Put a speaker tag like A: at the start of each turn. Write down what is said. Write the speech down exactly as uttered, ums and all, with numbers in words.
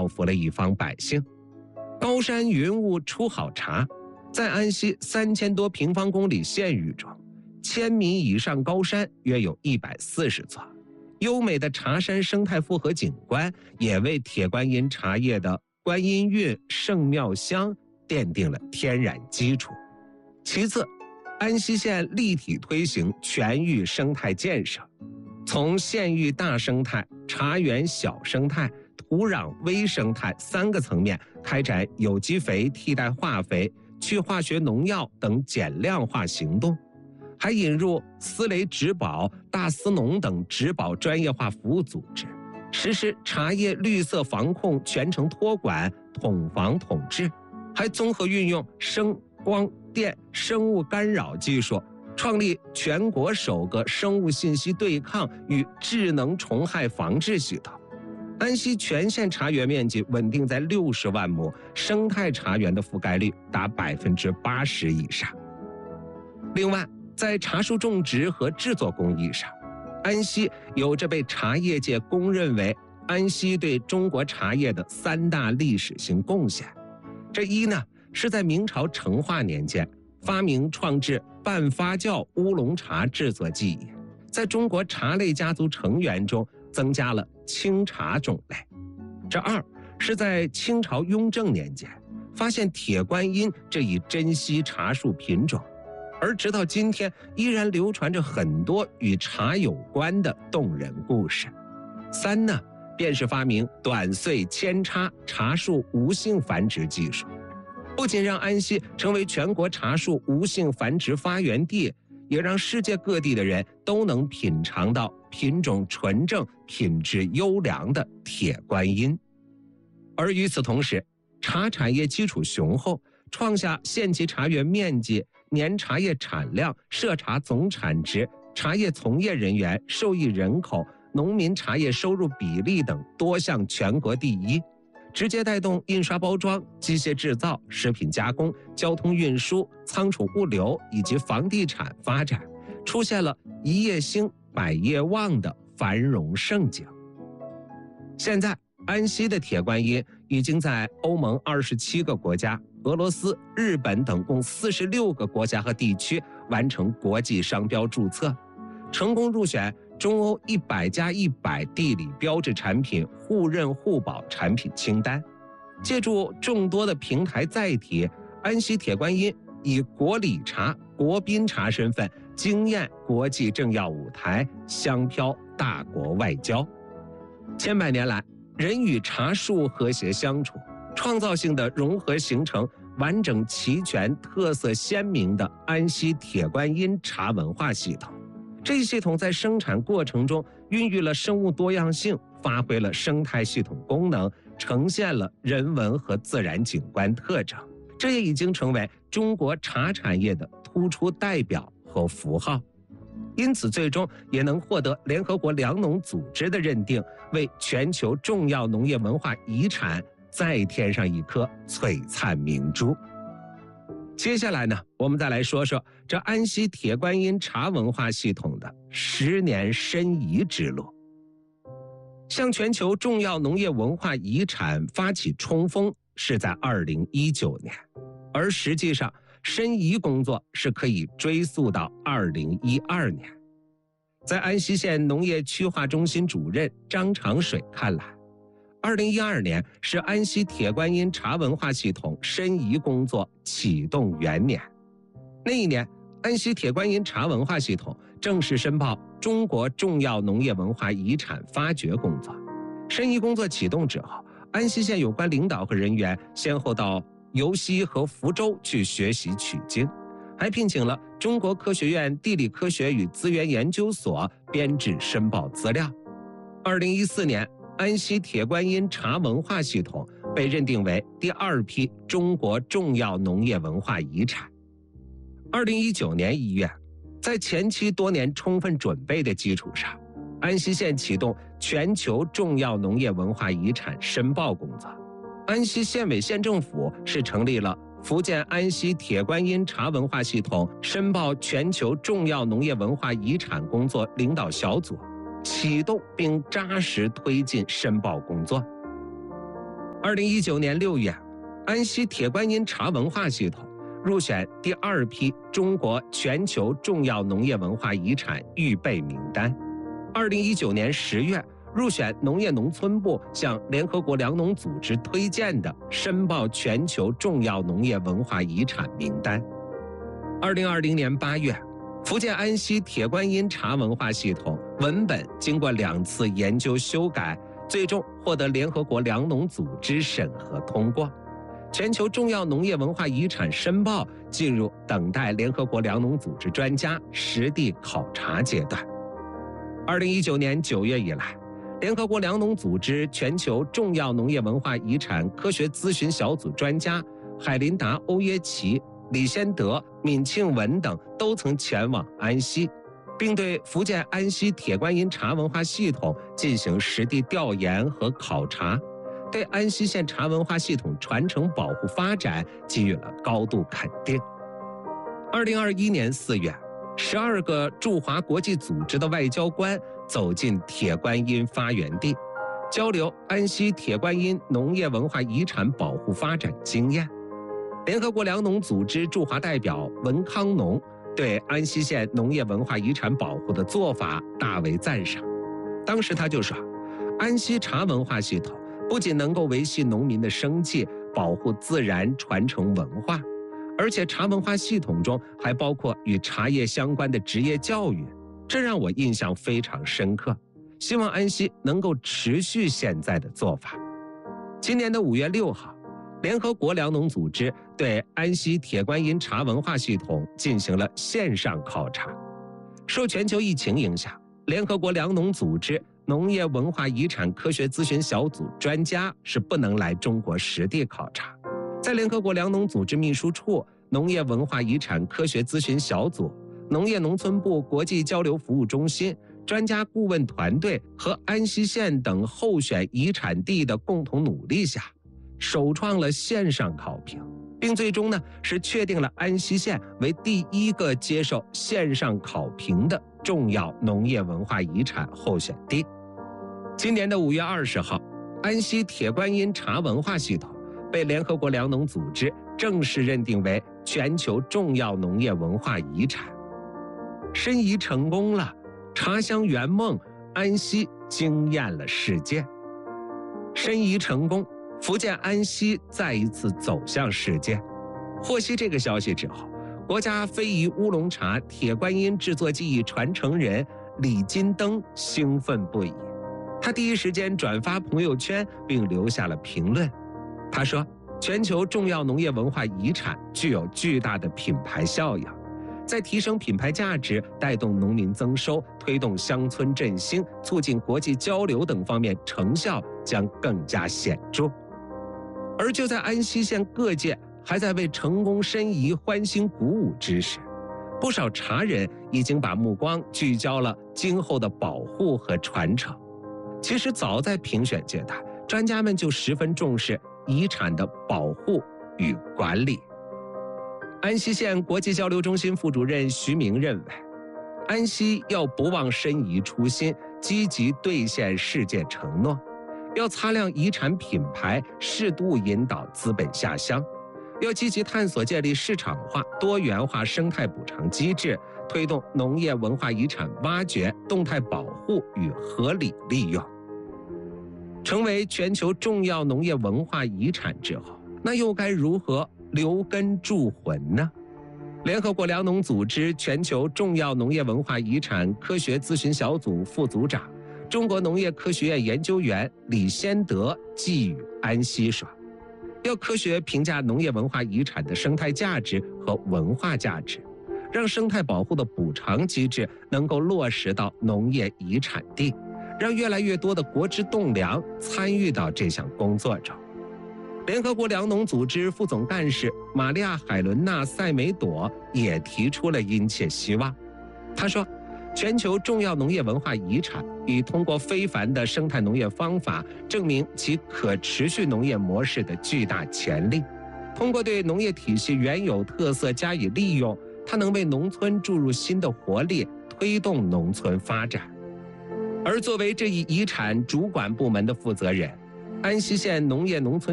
A: 造福了一方百姓。高山云雾出好茶，在安溪三千多平方公里县域中，千米以上高山约有一百四十座。优美的茶山生态复合景观也为铁观音茶叶的观音韵圣妙香奠定了天然基础。其次，安溪县立体推行全域生态建设，从县域大生态、茶园小生态、土壤微生态三个层面开展有机肥替代化肥、去化学农药等减量化行动，还引入丝雷植保、大丝农等植保专业化服务组织，实施茶叶绿色防控全程托管、统防统治，还综合运用声、光电生物干扰技术，创立全国首个生物信息对抗与智能虫害防治系统。安溪全县茶园面积稳定在六十万亩，生态茶园的覆盖率达百分之八十以上。另外，在茶树种植和制作工艺上，安溪有着被茶叶界公认为安溪对中国茶叶的三大历史性贡献。这一呢，是在明朝成化年间发明创制半发酵乌龙茶制作技艺，在中国茶类家族成员中增加了清茶种类。这二是在清朝雍正年间发现铁观音这一珍稀茶树品种，而直到今天依然流传着很多与茶有关的动人故事。三呢，便是发明短穗扦插茶树无性繁殖技术，不仅让安溪成为全国茶树无性繁殖发源地，也让世界各地的人都能品尝到品种纯正、品质优良的铁观音。而与此同时，茶产业基础雄厚，创下县级茶园面积、年茶叶产量、涉茶总产值、茶叶从业人员、受益人口、农民茶叶收入比例等多项全国第一，直接带动印刷包装、机械制造、食品加工、交通运输、仓储物流以及房地产发展，出现了一夜兴、百业旺的繁荣盛景。现在，安溪的铁观音已经在欧盟二十七个国家、俄罗斯、日本等共四十六个国家和地区完成国际商标注册，成功入选中欧一百加一百地理标志产品互认互保产品清单。借助众多的平台载体，安溪铁观音以国礼茶、国宾茶身份惊艳国际政要舞台，香飘大国外交。千百年来，人与茶树和谐相处，创造性的融合形成完整齐全、特色鲜明的安溪铁观音茶文化系统。这一系统在生产过程中孕育了生物多样性，发挥了生态系统功能，呈现了人文和自然景观特征。这也已经成为中国茶产业的突出代表和符号，因此最终也能获得联合国粮农组织的认定，为全球重要农业文化遗产再添上一颗璀璨明珠。接下来呢，我们再来说说这安溪铁观音茶文化系统的十年申遗之路。向全球重要农业文化遗产发起冲锋是在二零一九年，而实际上申遗工作是可以追溯到二零一二年。在安溪县农业区划中心主任张长水看来，二零一二年是安溪铁观音茶文化系统申遗工作启动元年。那一年，安溪铁观音茶文化系统正式申报中国重要农业文化遗产发掘工作。申遗工作启动之后，安溪县有关领导和人员先后到尤溪和福州去学习取经，还聘请了中国科学院地理科学与资源研究所编制申报资料。二零一四年，安溪铁观音茶文化系统被认定为第二批中国重要农业文化遗产。二零一九年一月，在前期多年充分准备的基础上，安溪县启动全球重要农业文化遗产申报工作。安溪县委县政府是成立了福建安溪铁观音茶文化系统申报全球重要农业文化遗产工作领导小组，启动并扎实推进申报工作。 二零一九年六月，安溪铁观音茶文化系统入选第二批中国全球重要农业文化遗产预备名单。二零一九年十月，入选农业农村部向联合国粮农组织推荐的申报全球重要农业文化遗产名单。二零二零年八月，福建安溪铁观音茶文化系统文本经过两次研究修改，最终获得联合国粮农组织审核通过。全球重要农业文化遗产申报进入等待联合国粮农组织专家实地考察阶段。二零一九年九月以来，联合国粮农组织全球重要农业文化遗产科学咨询小组专家海琳达·欧约奇、李先德、闵庆文等都曾前往安溪，并对福建安溪铁观音茶文化系统进行实地调研和考察，对安溪县茶文化系统传承保护发展给予了高度肯定。二零二一年四月，十二个驻华国际组织的外交官走进铁观音发源地，交流安溪铁观音农业文化遗产保护发展经验。联合国粮农组织驻华代表文康农对安溪县农业文化遗产保护的做法大为赞赏。当时他就说，安溪茶文化系统不仅能够维系农民的生计，保护自然，传承文化，而且茶文化系统中还包括与茶叶相关的职业教育，这让我印象非常深刻。希望安溪能够持续现在的做法。今年的五月六号，联合国粮农组织对安溪铁观音茶文化系统进行了线上考察。受全球疫情影响，联合国粮农组织农业文化遗产科学咨询小组专家是不能来中国实地考察。在联合国粮农组织秘书处、农业文化遗产科学咨询小组、农业农村部国际交流服务中心、专家顾问团队和安溪县等候选遗产地的共同努力下，首创了线上考评，并最终呢是确定了安溪县为第一个接受线上考评的重要农业文化遗产候选地。今年的五月二十号，安溪铁观音茶文化系统被联合国粮农组织正式认定为全球重要农业文化遗产。申遗成功了，茶香圆梦，安溪惊艳了世界。申遗成功，福建安溪再一次走向世界。获悉这个消息之后，国家非遗乌龙茶铁观音制作技艺传承人李金登兴奋不已，他第一时间转发朋友圈并留下了评论。他说，全球重要农业文化遗产具有巨大的品牌效应，在提升品牌价值、带动农民增收、推动乡村振兴、促进国际交流等方面成效将更加显著。而就在安溪县各界还在为成功申遗欢欣鼓舞之时，不少茶人已经把目光聚焦了今后的保护和传承。其实早在评选阶段，专家们就十分重视遗产的保护与管理。安溪县国际交流中心副主任徐明认为，安溪要不忘申遗初心，积极兑现世界承诺，要擦亮遗产品牌，适度引导资本下乡，要积极探索建立市场化、多元化生态补偿机制，推动农业文化遗产挖掘、动态保护与合理利用。成为全球重要农业文化遗产之后，那又该如何留根铸魂呢？联合国粮农组织全球重要农业文化遗产科学咨询小组副组长、中国农业科学院研究员李先德寄语安溪说，要科学评价农业文化遗产的生态价值和文化价值，让生态保护的补偿机制能够落实到农业遗产地，让越来越多的国之栋梁参与到这项工作中。联合国粮农组织副总干事玛利亚·海伦娜·塞梅朵也提出了殷切希望。她说，全球重要农业文化遗产已通过非凡的生态农业方法证明其可持续农业模式的巨大潜力。通过对农业体系原有特色加以利用，它能为农村注入新的活力，推动农村发展。而作为这一遗产主管部门的负责人，安溪县农业农村